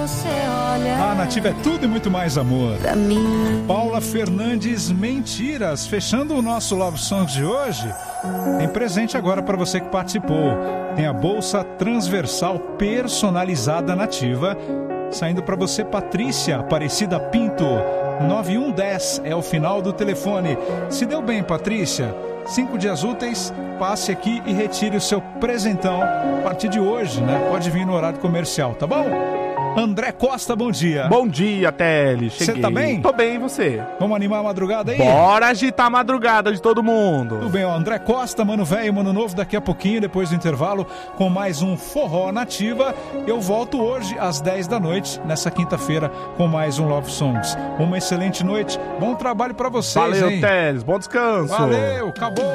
você olha. A Nativa é tudo e muito mais amor. Pra mim. Paula Fernandes, Mentiras. Fechando o nosso Love Songs de hoje, tem presente agora para você que participou. Tem a bolsa transversal personalizada Nativa. Saindo para você, Patrícia Aparecida Pinto. 9110 é o final do telefone. Se deu bem, Patrícia? 5 dias úteis, passe aqui e retire o seu presentão a partir de hoje, né? Pode vir no horário comercial, tá bom? André Costa, bom dia. Bom dia, Teles. Você tá bem? Tô bem, e você? Vamos animar a madrugada aí? Bora agitar a madrugada de todo mundo. Tudo bem, ó. André Costa, Mano Velho, Mano Novo, daqui a pouquinho, depois do intervalo, com mais um Forró Nativa. Eu volto hoje às 10 da noite, nessa quinta-feira, com mais um Love Songs. Uma excelente noite, bom trabalho pra vocês, Valeu, hein? Teles. Bom descanso. Valeu, acabou.